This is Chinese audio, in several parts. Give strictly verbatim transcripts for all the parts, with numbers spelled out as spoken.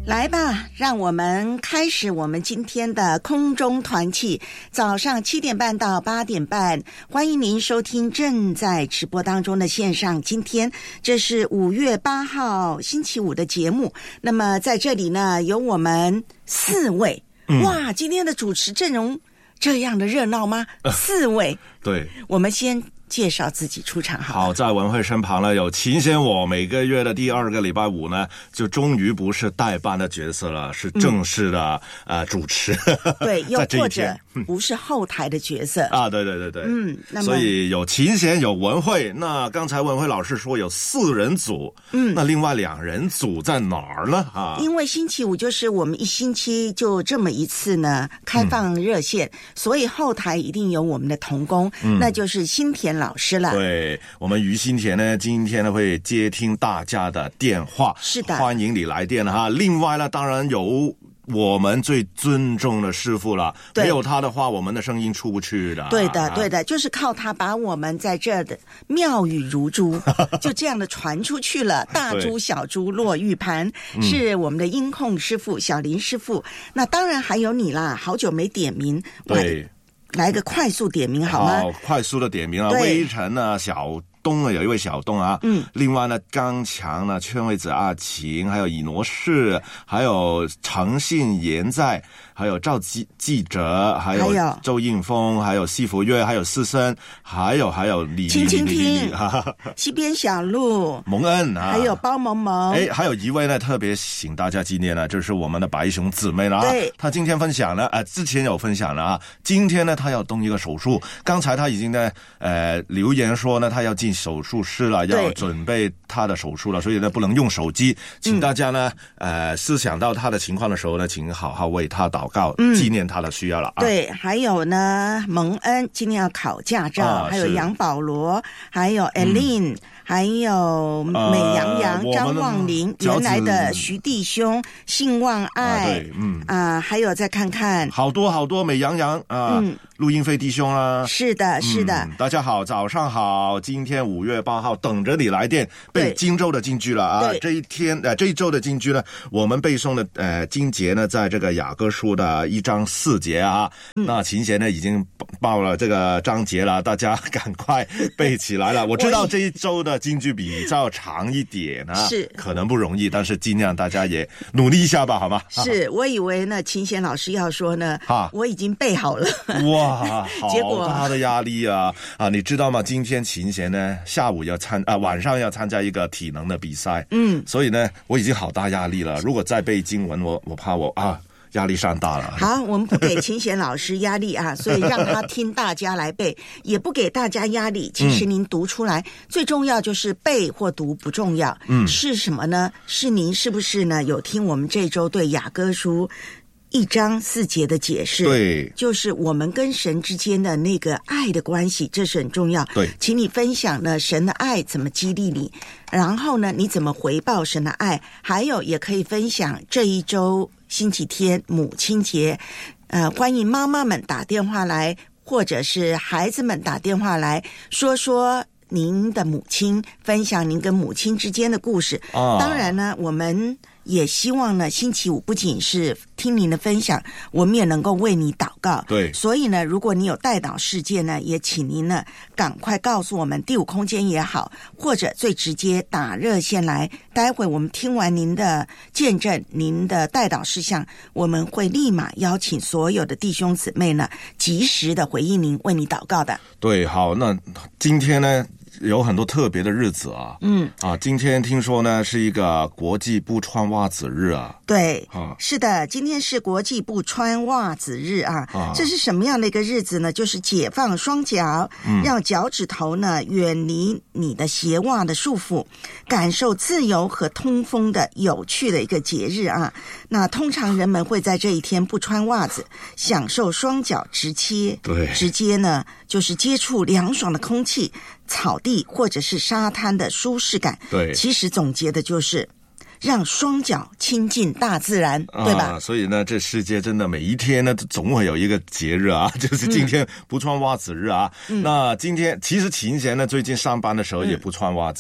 来吧，让我们开始我们今天的空中团契，早上七点半到八点半，欢迎您收听正在直播当中的线上。今天这是五月八号星期五的节目，那么在这里呢，有我们四位，嗯、哇，今天的主持阵容这样的热闹吗？呃、四位， 对， 我们先介绍自己出场好。 好，在文慧身旁呢有秦贤，我每个月的第二个礼拜五呢，就终于不是代班的角色了，是正式的、嗯、呃主持。 对，又或者不是后台的角色、 嗯、啊，对对对对， 嗯，那么所以有秦贤有文慧。那刚才文慧老师说有四人组，嗯，那另外两人组在哪儿呢？啊， 因为星期五就是我们一星期就这么一次呢，开放热线，嗯、所以后台一定有我们的同工，嗯、那就是新田老师了。 对，我们于新田呢，今天呢会接听大家的电话， 是的， 欢迎你来电哈。另外呢，当然有我们最尊重的师父了，没有他的话，我们的声音出不去的。 对的，对的，就是靠他把我们在这的妙语如珠，就这样的传出去了。大珠小珠落玉盘，是我们的音控师父小林师父。那当然还有你啦，好久没点名， 对。 来个快速点名好吗？ 好，快速的点名啊！微尘啊，小东啊，有一位小东啊，嗯，另外呢，刚强呢，劝惠子阿晴，还有以挪士，还有诚信言在，还有赵记记者，还有周应峰，还有西福月，还有思森，还有还有李青青听，西边小路， 蒙恩啊， 还有包萌萌， 哎，还有一位呢，特别请大家纪念呢，就是我们的白熊姊妹了啊。 对， 她今天分享呢，呃，之前有分享了啊，今天呢，她要动一个手术，刚才她已经呢，呃，留言说呢，她要进手术室了，要准备她的手术了，所以呢，不能用手机，请大家呢，嗯、呃，思想到她的情况的时候呢，请好好为她祷告。 嗯、 纪念他的需要了啊！ 对，还有呢，蒙恩今天要考驾照，啊、还有杨保罗，还有 Eileen，、嗯、还有美羊羊、呃、张望林，原来的徐弟兄、信望爱，啊对，嗯啊，还有再看看， 好多好多美羊羊啊，嗯，陆英飞弟兄啊， 是的，是的、 嗯，大家好，早上好，今天五月八号，等着你来电背荆州的金句了啊！这一天呃，这一周的金句呢，我们背诵的呃经节呢，在这个雅歌书的一章四节啊，嗯、那秦贤呢已经报了这个章节了，大家赶快背起来了。我知道这一周的金句比较长一点啊， 是可能不容易，但是尽量大家也努力一下吧，好吗？ 是我以为呢，秦贤老师要说呢，啊，我已经背好了， 哇，好大的压力啊！啊，你知道吗？今天秦贤呢下午要参啊，晚上要参加一个体能的比赛，嗯，所以呢我已经好大压力了。如果再背经文，我我怕我啊。压力山大了。 好，我们不给秦贤老师压力啊，所以让他听大家来背，也不给大家压力。其实您读出来，嗯、最重要就是背或读不重要，嗯，是什么呢？是您是不是呢？有听我们这周对雅歌书一章四节的解释？ 对， 就是我们跟神之间的那个爱的关系，这是很重要。 对， 请你分享呢，神的爱怎么激励你，然后呢，你怎么回报神的爱？还有也可以分享这一周。星期天母亲节，呃，欢迎妈妈们打电话来，或者是孩子们打电话来说说您的母亲，分享您跟母亲之间的故事。哦、当然呢，我们也希望呢，星期五不仅是听您的分享，我们也能够为你祷告。 对， 所以呢，如果你有代祷事件呢，也请您呢赶快告诉我们，第五空间也好，或者最直接打热线来。待会我们听完您的见证，您的代祷事项，我们会立马邀请所有的弟兄姊妹呢，及时的回应您，为你祷告的。 对，好，那今天呢？有很多特别的日子啊，嗯啊，今天听说呢是一个国际不穿袜子日啊， 对，啊，是的，今天是国际不穿袜子日啊，啊这是什么样的一个日子呢？就是解放双脚，嗯、让脚趾头呢远离你的鞋袜的束缚，感受自由和通风的有趣的一个节日啊。那通常人们会在这一天不穿袜子，享受双脚直接， 对， 直接呢就是接触凉爽的空气。草地或者是沙滩的舒适感， 对， 其实总结的就是让双脚亲近大自然，啊、对吧？ 所以呢，这世界真的每一天呢，总会有一个节日啊，就是今天不穿袜子日啊。嗯、那今天其实秦贤呢，最近上班的时候也不穿袜子了。嗯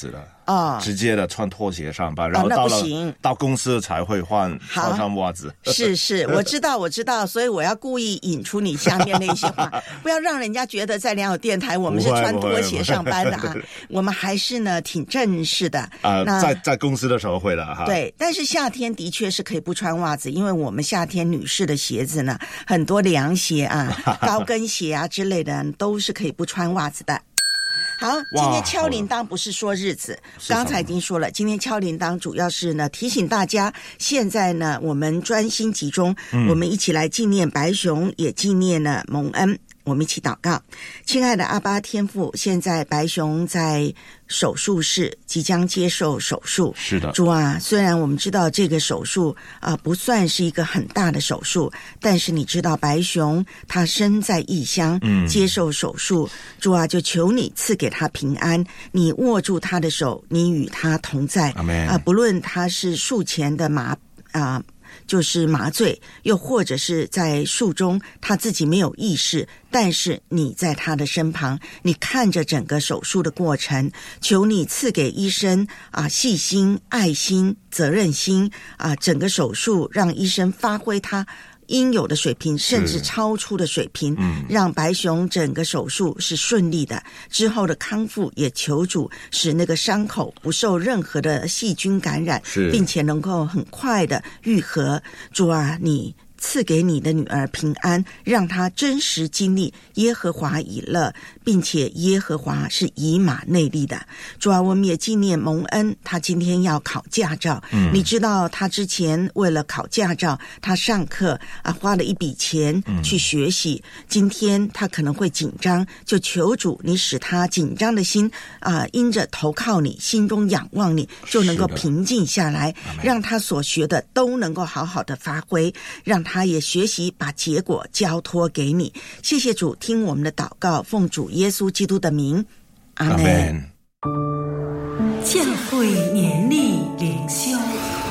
哦， 直接的穿拖鞋上班，然后到了、哦、到公司才会换换上袜子。 是是，我知道我知道，所以我要故意引出你下面那些话，不要让人家觉得在良友电台我们是穿拖鞋上班的啊，我们还是呢挺正式的啊、呃。在在公司的时候会的哈。 对，但是夏天的确是可以不穿袜子，因为我们夏天女士的鞋子呢，很多凉鞋啊、高跟鞋啊之类的都是可以不穿袜子的。好，今天敲铃铛不是说日子，刚才已经说了，今天敲铃铛主要是呢提醒大家，现在呢我们专心集中、嗯、我们一起来纪念白熊，也纪念了蒙恩。我们一起祷告。亲爱的阿爸天父，现在白熊在手术室即将接受手术。 是的， 主啊，虽然我们知道这个手术啊、呃、不算是一个很大的手术，但是你知道白熊他身在异乡、嗯、接受手术，主啊，就求你赐给他平安，你握住他的手，你与他同在。 阿们。 啊、呃，不论他是术前的麻啊。呃就是麻醉，又或者是在术中他自己没有意识，但是你在他的身旁，你看着整个手术的过程，求你赐给医生啊细心、爱心、责任心啊，整个手术让医生发挥他应有的水平，甚至超出的水平、嗯、让白熊整个手术是顺利的，之后的康复也求主使那个伤口不受任何的细菌感染，并且能够很快的愈合。主啊，你赐给你的女儿平安，让她真实经历耶和华以勒，并且耶和华是以马内利的。主啊，我们也纪念蒙恩，他今天要考驾照、嗯、你知道他之前为了考驾照他上课啊花了一笔钱去学习、嗯、今天他可能会紧张，就求主你使他紧张的心啊因着投靠你，心中仰望你，就能够平静下来，让他所学的都能够好好的发挥，让他也学习把结果交托给你。谢谢主，听我们的祷告，奉主耶稣基督的名，阿们。 教会年历灵修，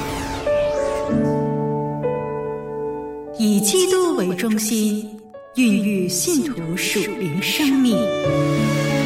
以基督为中心，孕育信徒属灵生命。